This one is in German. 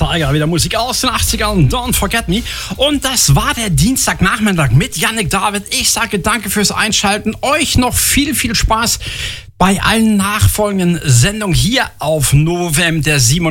Tiger, wieder Musik aus den 80ern, Don't Forget Me. Und das war der Dienstagnachmittag mit Yannick David. Ich sage danke fürs Einschalten. Euch noch viel, viel Spaß bei allen nachfolgenden Sendungen hier auf Novem, der 7.